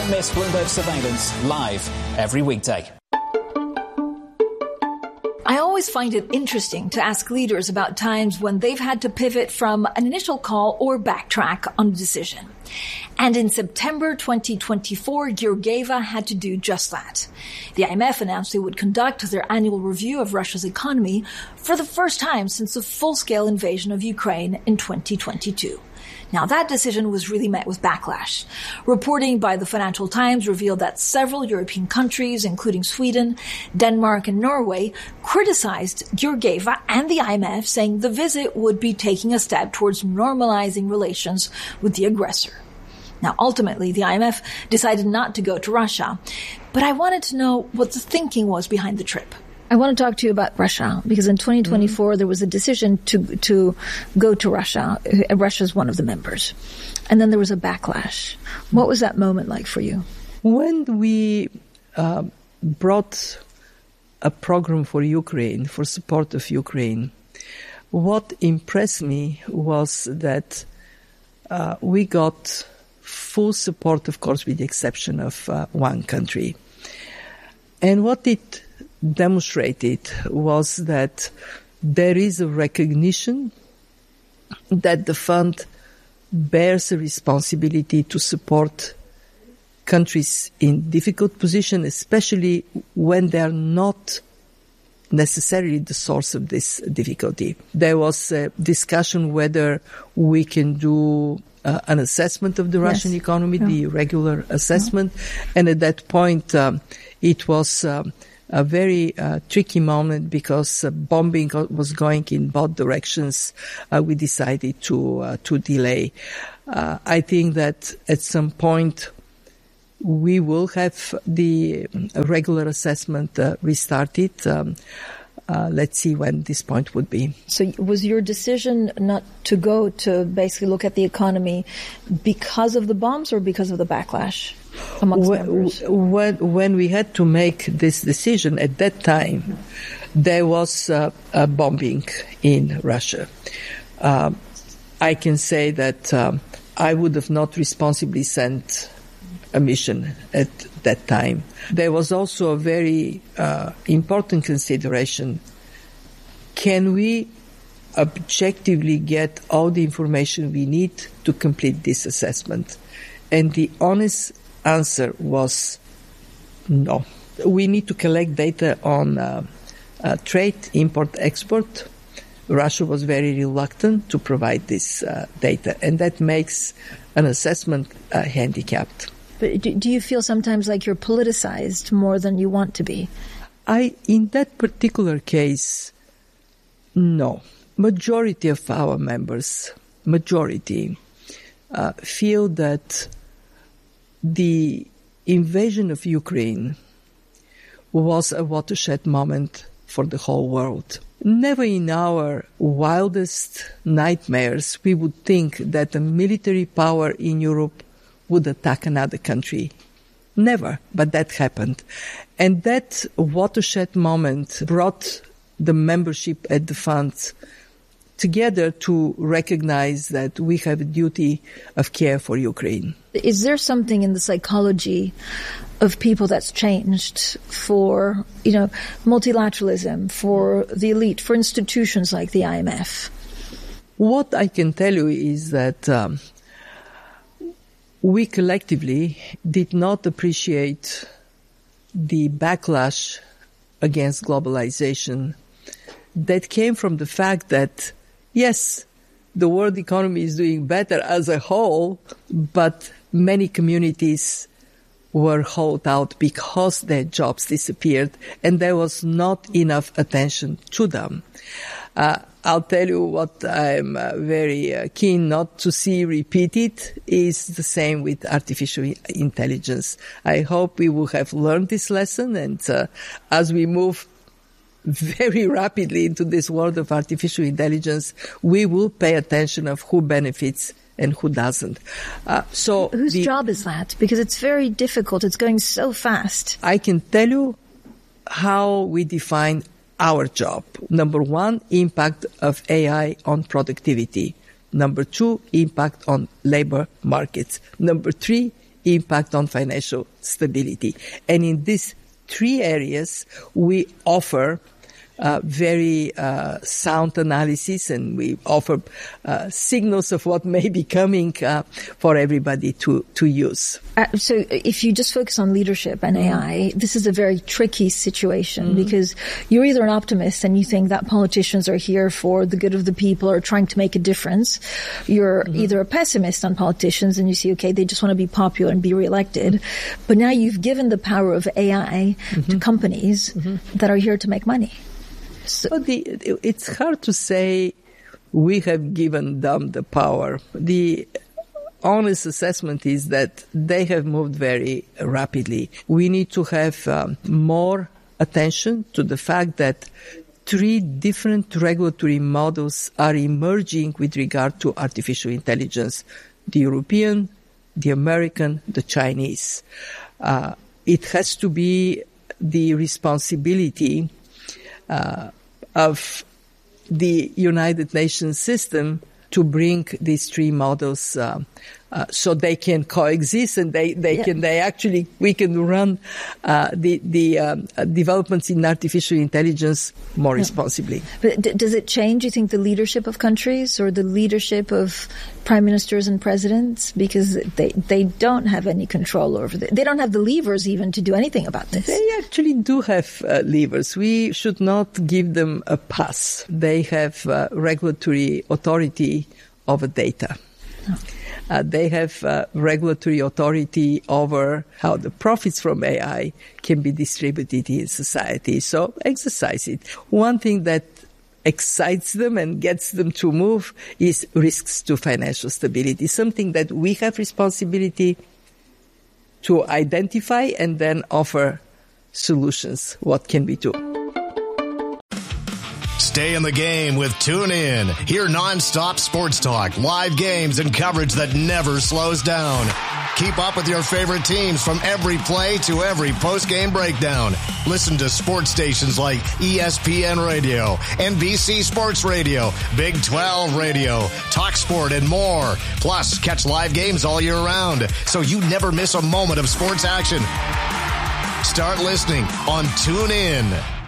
Don't miss Bloomberg Surveillance live every weekday. I always find it interesting to ask leaders about times when they've had to pivot from an initial call or backtrack on a decision. And in September 2024, Georgieva had to do just that. The IMF announced they would conduct their annual review of Russia's economy for the first time since the full-scale invasion of Ukraine in 2022. Now, that decision was really met with backlash. Reporting by the Financial Times revealed that several European countries, including Sweden, Denmark, and Norway, criticized Georgieva and the IMF, saying the visit would be taking a step towards normalizing relations with the aggressor. Now, ultimately, the IMF decided not to go to Russia, but I wanted to know what the thinking was behind the trip. I want to talk to you about Russia, because in 2024, there was a decision to go to Russia. Russia is one of the members. And then there was a backlash. What was that moment like for you? When we brought a program for Ukraine, for support of Ukraine, what impressed me was that we got full support, of course, with the exception of one country. And what it demonstrated was that there is a recognition that the fund bears a responsibility to support countries in difficult position, especially when they are not necessarily the source of this difficulty. There was a discussion whether we can do an assessment of the Russian economy, the regular assessment, and at that point it was a very tricky moment because bombing was going in both directions. We decided to delay. I think that at some point we will have the regular assessment restarted. Let's see when this point would be. So was your decision not to go to basically look at the economy because of the bombs or because of the backlash amongst members? When we had to make this decision at that time, there was a bombing in Russia. I can say that I would have not responsibly sent a mission at that time. There was also a very important consideration. Can we objectively get all the information we need to complete this assessment? And the honest answer was no. We need to collect data on trade, import, export. Russia was very reluctant to provide this data, and that makes an assessment handicapped. But do you feel sometimes like you're politicized more than you want to be? In that particular case, no. Majority of our members, feel that the invasion of Ukraine was a watershed moment for the whole world. Never in our wildest nightmares we would think that a military power in Europe would attack another country. Never, but that happened. And that watershed moment brought the membership at the fund together to recognize that we have a duty of care for Ukraine. Is there something in the psychology of people that's changed for, multilateralism, for the elite, for institutions like the IMF? What I can tell you is that we collectively did not appreciate the backlash against globalization that came from the fact that, yes, the world economy is doing better as a whole, but many communities were hauled out because their jobs disappeared and there was not enough attention to them. I'll tell you what I'm very keen not to see repeated is the same with artificial intelligence. I hope we will have learned this lesson, and as we move very rapidly into this world of artificial intelligence, we will pay attention of who benefits and who doesn't. So whose job is that? Because it's very difficult. It's going so fast. I can tell you how we define our job. Number one, impact of AI on productivity. Number two, impact on labor markets. Number three, impact on financial stability. And in these 3 areas, we offer very sound analysis, and we offer signals of what may be coming for everybody to use. So if you just focus on leadership and AI, this is a very tricky situation because you're either an optimist and you think that politicians are here for the good of the people or trying to make a difference. You're either a pessimist on politicians and you see, okay, they just want to be popular and be reelected. But now you've given the power of AI to companies that are here to make money. So it's hard to say we have given them the power. The honest assessment is that they have moved very rapidly. We need to have more attention to the fact that 3 different regulatory models are emerging with regard to artificial intelligence: the European, the American, the Chinese. It has to be the responsibility of the United Nations system to bring these 3 models so they can coexist, and we can run the developments in artificial intelligence more responsibly. But does it change, you think, the leadership of countries or the leadership of prime ministers and presidents? Because they don't have any control over this. They don't have the levers even to do anything about this. They actually do have levers. We should not give them a pass. They have regulatory authority over data. They have regulatory authority over how the profits from AI can be distributed in society. So exercise it. One thing that excites them and gets them to move is risks to financial stability, something that we have responsibility to identify and then offer solutions. What can we do? Stay in the game with TuneIn. Hear nonstop sports talk, live games, and coverage that never slows down. Keep up with your favorite teams from every play to every post-game breakdown. Listen to sports stations like ESPN Radio, NBC Sports Radio, Big 12 Radio, TalkSport, and more. Plus, catch live games all year round, so you never miss a moment of sports action. Start listening on TuneIn.